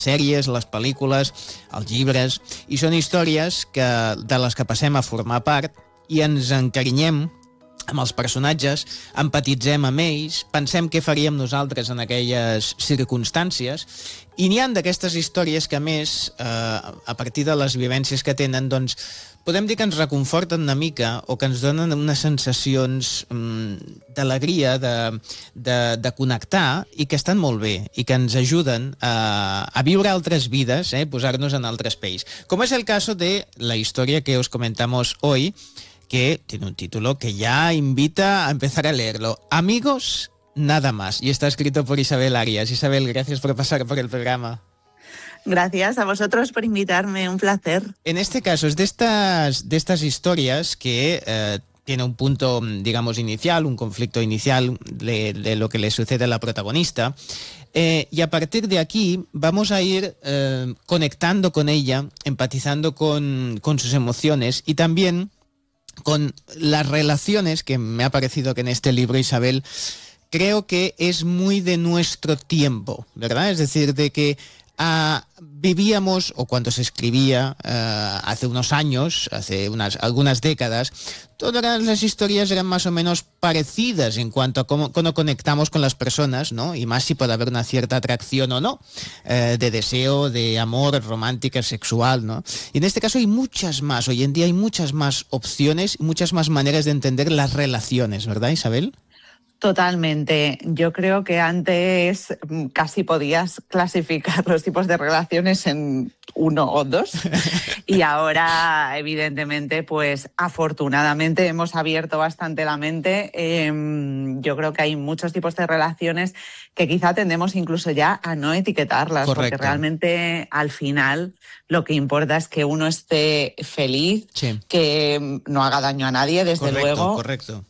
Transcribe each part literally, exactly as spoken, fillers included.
sèries, les pel·lícules, els llibres, i són històries que, de les que passem a formar part i ens encarinyem amb els personatges, empatitzem amb ells, pensem què faríem nosaltres en aquelles circumstàncies, i n'hi ha d'aquestes històries que, a més, eh, a partir de les vivències que tenen, doncs, podem dir que ens reconforten una mica o que ens donen unes sensacions mm, d'alegria, de, de, de connectar, i que estan molt bé i que ens ajuden a, a viure altres vides, eh, posar-nos en altres pells. Com és el cas de la història que os comentamos hoy, que tiene un título que ya invita a empezar a leerlo. Amigos, nada más. Y está escrito por Isabel Arias. Isabel, gracias por pasar por el programa. Gracias a vosotros por invitarme, un placer. En este caso es de estas, de estas historias que eh, tiene un punto, digamos, inicial, un conflicto inicial de, de lo que le sucede a la protagonista. Eh, y a partir de aquí vamos a ir eh, conectando con ella, empatizando con, con sus emociones y también con las relaciones, que me ha parecido que en este libro, Isabel, creo que es muy de nuestro tiempo, ¿verdad? Es decir, de que uh, vivíamos, o cuando se escribía uh, hace unos años, hace unas algunas décadas, todas las historias eran más o menos parecidas en cuanto a cómo, cómo conectamos con las personas, ¿no? Y más si puede haber una cierta atracción o no, eh, de deseo, de amor romántica, sexual, ¿no? Y en este caso hay muchas más, hoy en día hay muchas más opciones, muchas más maneras de entender las relaciones, ¿verdad, Isabel? Totalmente. Yo creo que antes casi podías clasificar los tipos de relaciones en uno o dos y ahora, evidentemente, pues afortunadamente hemos abierto bastante la mente. Eh, yo creo que hay muchos tipos de relaciones que quizá tendemos incluso ya a no etiquetarlas. Correcto. Porque realmente al final lo que importa es que uno esté feliz, sí, que no haga daño a nadie, desde correcto, luego. Correcto.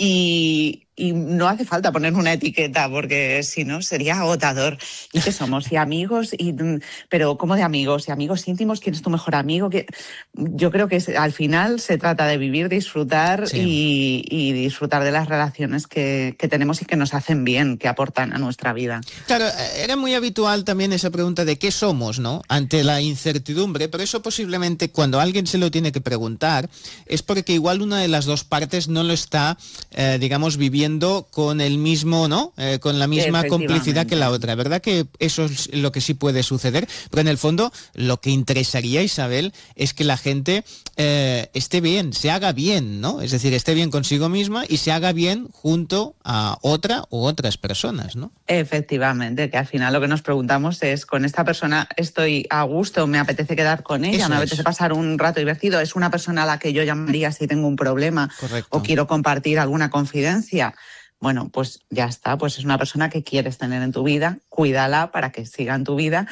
Y, y no hace falta poner una etiqueta porque si no sería agotador. ¿Y qué somos? Y amigos, y, pero ¿cómo de amigos? ¿Y amigos íntimos? ¿Quién es tu mejor amigo? ¿Qué? Yo creo que al final se trata de vivir, disfrutar, sí, y, y disfrutar de las relaciones que, que tenemos y que nos hacen bien, que aportan a nuestra vida. Claro, era muy habitual también esa pregunta de qué somos, ¿no? Ante la incertidumbre, pero eso posiblemente cuando alguien se lo tiene que preguntar es porque igual una de las dos partes no lo está Eh, digamos, viviendo con el mismo, ¿no? Eh, con la misma complicidad que la otra. ¿Verdad que eso es lo que sí puede suceder? Pero en el fondo, lo que interesaría, Isabel, es que la gente eh, esté bien, se haga bien, ¿no? Es decir, esté bien consigo misma y se haga bien junto a otra u otras personas, ¿no? Efectivamente, que al final lo que nos preguntamos es, ¿con esta persona estoy a gusto? ¿Me apetece quedar con ella? Eso ¿Me apetece es. pasar un rato divertido? ¿Es una persona a la que yo llamaría si tengo un problema? Correcto. ¿O quiero compartir alguna confidencia? Bueno, pues ya está, pues es una persona que quieres tener en tu vida, cuídala para que siga en tu vida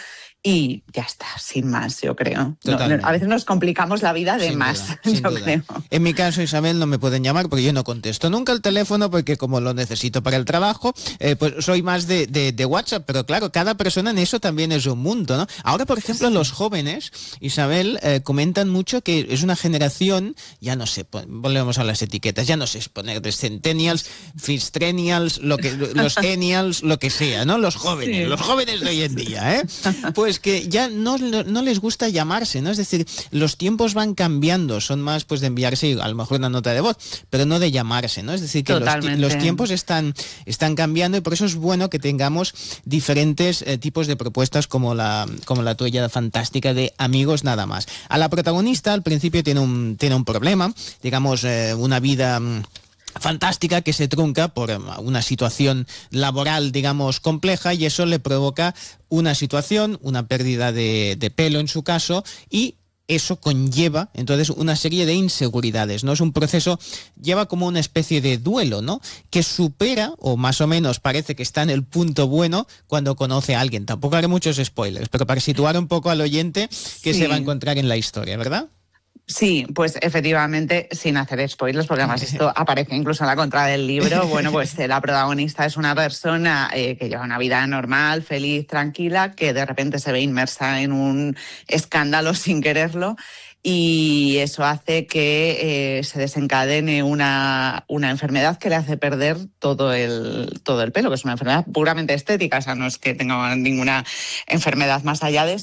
y ya está, sin más, yo creo. No, a veces nos complicamos la vida de sin más, duda, yo duda. creo. En mi caso, Isabel, no me pueden llamar porque yo no contesto nunca el teléfono porque como lo necesito para el trabajo, eh, pues soy más de, de, de WhatsApp, pero claro, cada persona en eso también es un mundo, ¿no? Ahora, por ejemplo, sí, los jóvenes, Isabel, eh, comentan mucho que es una generación, ya no sé, volvemos a las etiquetas, ya no sé poner de centennials, fistrenials, lo que, los ennials, lo que sea, ¿no? Los jóvenes, sí, los jóvenes de hoy en día, ¿eh? Pues que ya no, no les gusta llamarse, ¿no? Es decir, los tiempos van cambiando, son más pues de enviarse a lo mejor una nota de voz, pero no de llamarse, ¿no? Es decir, que los, los tiempos están, están cambiando y por eso es bueno que tengamos diferentes eh, tipos de propuestas como la, como la tuya fantástica de Amigos Nada Más. A la protagonista al principio tiene un, tiene un problema, digamos, eh, una vida fantástica que se trunca por una situación laboral, digamos, compleja y eso le provoca una situación, una pérdida de, de pelo en su caso y eso conlleva entonces una serie de inseguridades, ¿no? Es un proceso, lleva como una especie de duelo, ¿no? Que supera, o más o menos parece que está en el punto bueno cuando conoce a alguien. Tampoco haré muchos spoilers, pero para situar un poco al oyente que sí, se va a encontrar en la historia, ¿verdad? Sí, pues efectivamente, sin hacer spoilers, porque además esto aparece incluso en la contra del libro, bueno, pues la protagonista es una persona eh, que lleva una vida normal, feliz, tranquila, que de repente se ve inmersa en un escándalo sin quererlo, y eso hace que eh, se desencadene una, una enfermedad que le hace perder todo el, todo el pelo, que es una enfermedad puramente estética, o sea, no es que tenga ninguna enfermedad más allá de eso.